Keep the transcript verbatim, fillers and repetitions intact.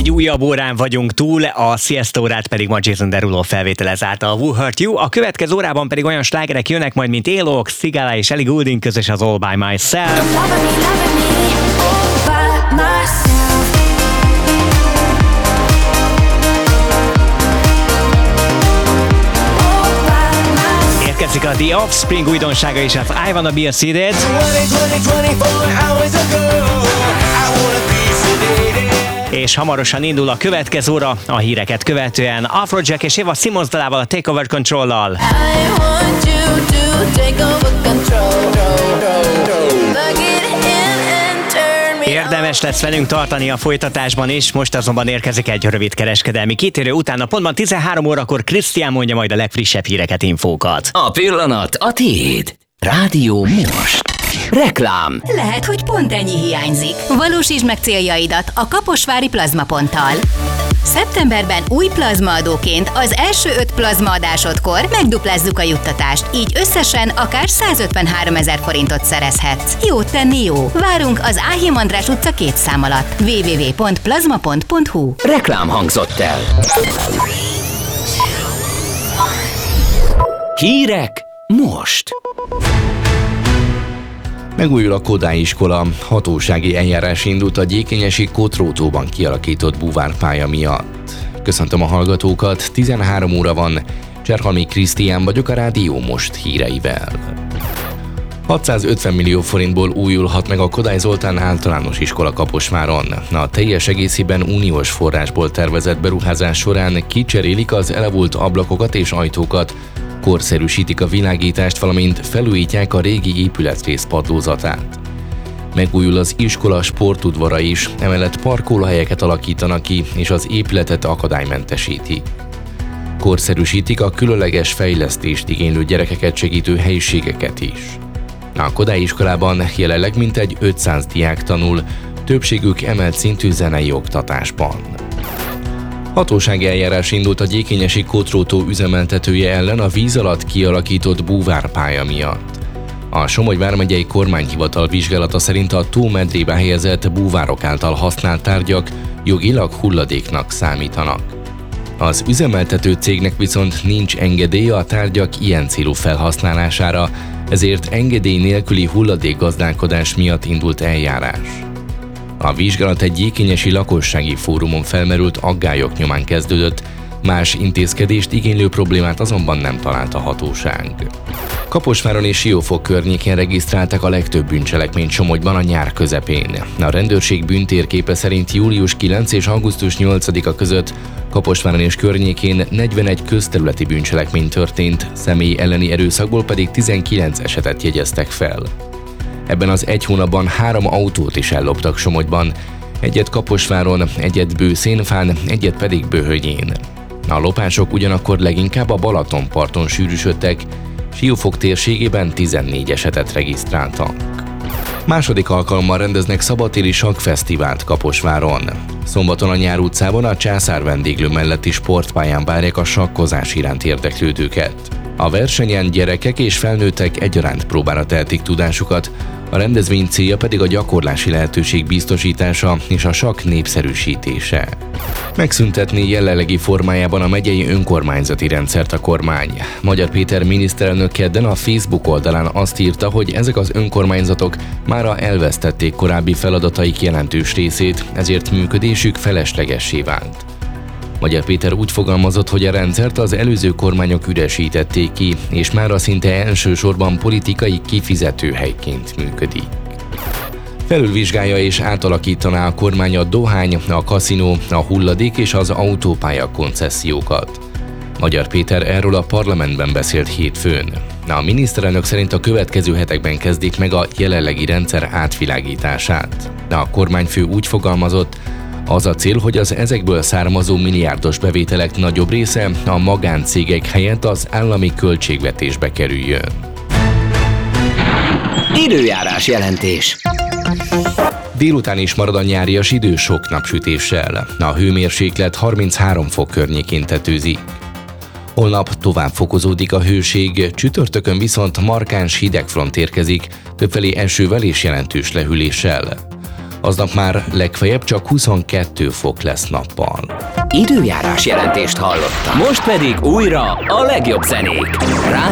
egy újabb órán vagyunk túl, a Siesta órát pedig ma Jason Derulo felvételez által a Who Hurt You. A következő órában pedig olyan slágerek jönnek majd, mint Alok, Sigala és Ellie Goulding közös az All By Myself. Érkezik a The Offspring újdonsága is, az I Wanna Be a Sedated. És hamarosan indul a következő óra, a híreket követően Afrojack és Eva Simons dalával, a Take Over Control-lal. Érdemes lesz velünk tartani a folytatásban is, most azonban érkezik egy rövid kereskedelmi kitérő, utána pontban tizenhárom órakor Krisztián mondja majd a legfrissebb híreket, infókat. A pillanat a tiéd. Rádió Most. Reklám. Lehet, hogy pont ennyi hiányzik. Valósítsd meg céljaidat a Kaposvári Plazmaponttal. Szeptemberben új plazmaadóként az első öt plazmaadásodkor megduplázzuk a juttatást, így összesen akár százötvenháromezer forintot szerezhetsz. Jót tenni jó. Várunk az Áhim András utca két szám alatt. double-u double-u double-u pont plazmapont pont hu. Reklám hangzott el. Hírek most. Megújul a Kodály iskola, hatósági eljárás indult a gyékenyesi Kotrótóban kialakított búvárpálya miatt. Köszöntöm a hallgatókat, tizenhárom óra van, Cserhalmi Krisztián vagyok a Rádió Most híreivel. hatszázötven millió forintból újulhat meg a Kodály Zoltán általános iskola Kaposváron. A teljes egészében uniós forrásból tervezett beruházás során kicserélik az elavult ablakokat és ajtókat, korszerűsítik a világítást, valamint felújítják a régi épületrész padlózatát. Megújul az iskola sportudvara is, emellett parkolóhelyeket alakítanak ki, és az épületet akadálymentesítik. Korszerűsítik a különleges fejlesztést igénylő gyerekeket segítő helyiségeket is. A Kodály iskolában jelenleg mintegy ötszáz diák tanul, többségük emelt szintű zenei oktatásban. Hatósági eljárás indult a gyékenyesi Kotrótó üzemeltetője ellen a víz alatt kialakított búvárpálya miatt. A Somogy vármegyei kormányhivatal vizsgálata szerint a tó medrébe helyezett búvárok által használt tárgyak jogilag hulladéknak számítanak. Az üzemeltető cégnek viszont nincs engedélye a tárgyak ilyen célú felhasználására, ezért engedély nélküli hulladékgazdálkodás miatt indult eljárás. A vizsgálat egy gyékenyesi lakossági fórumon felmerült aggályok nyomán kezdődött, más intézkedést igénylő problémát azonban nem talált a hatóság. Kaposváron és Siófok környékén regisztráltak a legtöbb bűncselekményt Somogyban a nyár közepén. A rendőrség bűntérképe szerint július kilencedike és augusztus nyolcadika között Kaposváron és környékén negyvenegy közterületi bűncselekmény történt, személy elleni erőszakból pedig tizenkilenc esetet jegyeztek fel. Ebben az egy hónapban három autót is elloptak Somogyban, egyet Kaposváron, egyet Bőszénfán, egyet pedig Böhögyén. A lopások ugyanakkor leginkább a Balatonparton sűrűsödtek, Siófok térségében tizennégy esetet regisztráltak. Második alkalommal rendeznek szabadtéri sakkfesztivált Kaposváron. Szombaton a Nyár utcában a Császár vendéglő melletti sportpályán várják a sakkozás iránt érdeklődőket. A versenyen gyerekek és felnőttek egyaránt próbára tehetik tudásukat, a rendezvény célja pedig a gyakorlási lehetőség biztosítása és a sakk népszerűsítése. Megszüntetni jelenlegi formájában a megyei önkormányzati rendszert a kormány. Magyar Péter miniszterelnök kedden a Facebook oldalán azt írta, hogy ezek az önkormányzatok mára elvesztették korábbi feladataik jelentős részét, ezért működésük feleslegessé vált. Magyar Péter úgy fogalmazott, hogy a rendszert az előző kormányok üresítették ki, és mára szinte elsősorban politikai kifizetőhelyként működik. Felülvizsgálja és átalakítaná a kormány a dohány, a kaszinó, a hulladék és az autópálya koncesziókat. Magyar Péter erről a parlamentben beszélt hétfőn. A miniszterelnök szerint a következő hetekben kezdik meg a jelenlegi rendszer átvilágítását. A kormányfő úgy fogalmazott, az a cél, hogy az ezekből származó milliárdos bevételek nagyobb része a magáncégek helyett az állami költségvetésbe kerüljön. Időjárás jelentés. Délután is marad a nyárias idő sok napsütéssel. A hőmérséklet harminchárom fok környékén tetőzik. Holnap tovább fokozódik a hőség, csütörtökön viszont markáns hidegfront érkezik, többfelé esővel és jelentős lehűléssel. aznap már legfeljebb csak huszonkettő fok lesz nappal. Időjárás jelentést hallottam. Most pedig újra a legjobb zenék.